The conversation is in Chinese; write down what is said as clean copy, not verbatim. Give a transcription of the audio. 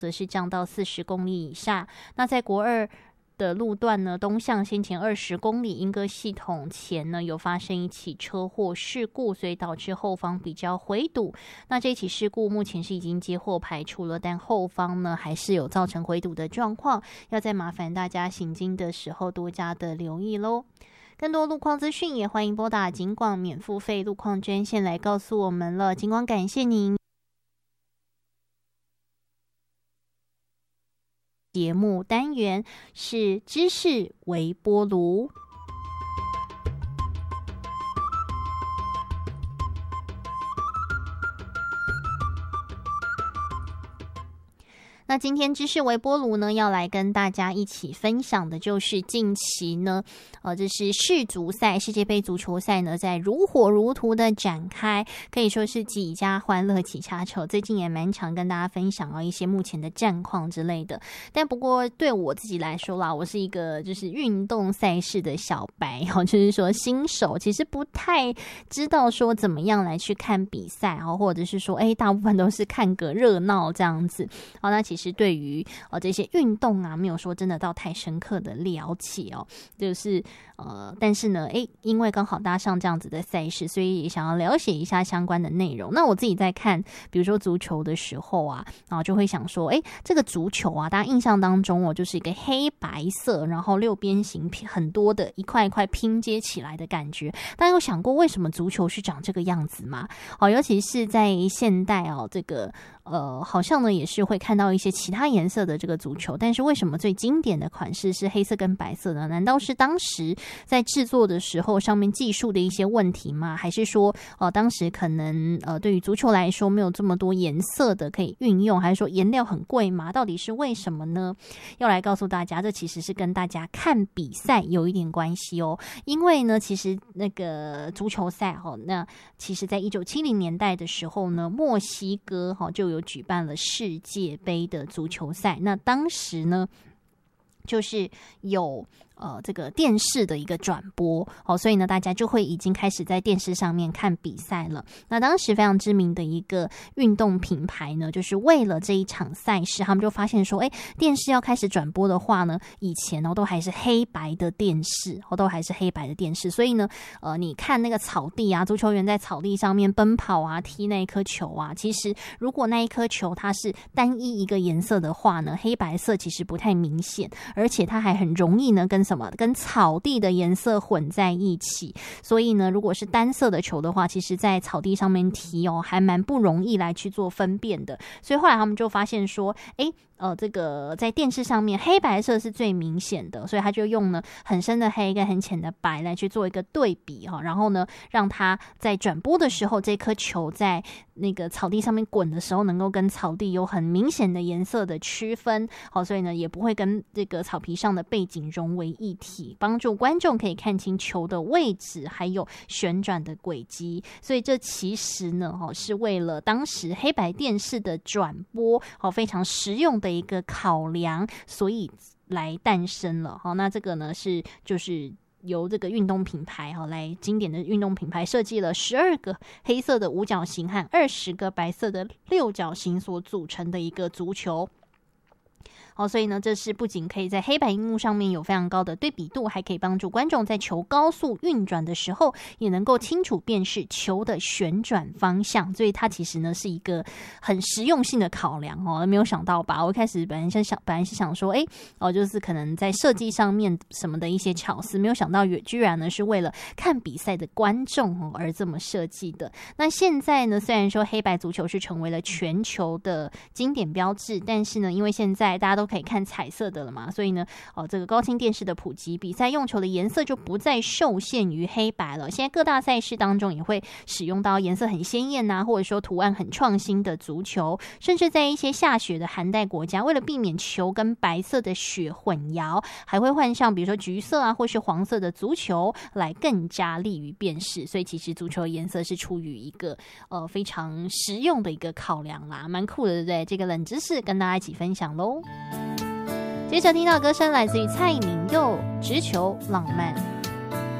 则是降到40公里以下。那在国2的路段呢，东向先前20公里莺歌系统前呢有发生一起车祸事故，所以导致后方比较回堵。那这起事故目前是已经接获排除了，但后方呢还是有造成回堵的状况，要再麻烦大家行经的时候多加的留意咯。更多路况资讯也欢迎拨打警广免付费路况专线来告诉我们了。警广感谢您。节目单元是知识微波炉。那今天知识微波炉呢，要来跟大家一起分享的就是近期呢，这是世足赛、世界杯足球赛呢，在如火如荼的展开，可以说是几家欢乐几家愁。最近也蛮常跟大家分享一些目前的战况之类的。但不过对我自己来说啦，我是一个就是运动赛事的小白，就是说新手，其实不太知道说怎么样来去看比赛，或者是说，大部分都是看个热闹这样子。好，那其实对于这些运动啊，没有说真的到太深刻的了解就是但是呢，因为刚好搭上这样子的赛事，所以也想要了解一下相关的内容。那我自己在看，比如说足球的时候啊，然后就会想说，这个足球啊，大家印象当中就是一个黑白色，然后6边形很多的一块一块拼接起来的感觉。大家有想过为什么足球是长这个样子吗？尤其是在现代这个好像呢也是会看到一些其他颜色的这个足球，但是为什么最经典的款式是黑色跟白色呢？难道是当时在制作的时候上面技术的一些问题吗？还是说当时可能对于足球来说没有这么多颜色的可以运用，还是说颜料很贵吗？到底是为什么呢？要来告诉大家，这其实是跟大家看比赛有一点关系因为呢其实那个足球赛那其实在1970年代的时候呢，墨西哥就有举办了世界杯的足球赛。那当时呢就是有这个电视的一个转播所以呢大家就会已经开始在电视上面看比赛了。那当时非常知名的一个运动品牌呢，就是为了这一场赛事，他们就发现说电视要开始转播的话呢，以前都还是黑白的电视所以呢你看那个草地啊，足球员在草地上面奔跑啊，踢那一颗球啊，其实如果那一颗球它是单一一个颜色的话呢，黑白色其实不太明显，而且它还很容易呢跟草地的颜色混在一起。所以呢如果是单色的球的话，其实在草地上面踢还蛮不容易来去做分辨的。所以后来他们就发现说这个在电视上面黑白色是最明显的，所以他就用呢很深的黑跟很浅的白来去做一个对比然后呢让他在转播的时候，这颗球在那个草地上面滚的时候能够跟草地有很明显的颜色的区分所以呢也不会跟这个草皮上的背景融为一体，帮助观众可以看清球的位置还有旋转的轨迹。所以这其实呢是为了当时黑白电视的转播非常实用的一个考量，所以来诞生了那这个呢就是由这个运动品牌来经典的运动品牌设计了12个黑色的五角形和20个白色的六角形所组成的一个足球。所以呢这是不仅可以在黑白荧幕上面有非常高的对比度，还可以帮助观众在球高速运转的时候也能够清楚辨识球的旋转方向。所以它其实呢是一个很实用性的考量没有想到吧？我一开始本来是想说就是可能在设计上面什么的一些巧思，没有想到居然呢是为了看比赛的观众而这么设计的。那现在呢虽然说黑白足球是成为了全球的经典标志，但是呢因为现在大家都可以看彩色的了嘛，所以呢这个高清电视的普及，比赛用球的颜色就不再受限于黑白了。现在各大赛事当中也会使用到颜色很鲜艳或者说图案很创新的足球，甚至在一些下雪的寒带国家，为了避免球跟白色的雪混淆，还会换上比如说橘色或是黄色的足球来更加利于辨识。所以其实足球的颜色是出于一个非常实用的一个考量啦，蛮酷的对不对？这个冷知识跟大家一起分享咯。接着听到歌声来自于蔡旻佑《直球浪漫》。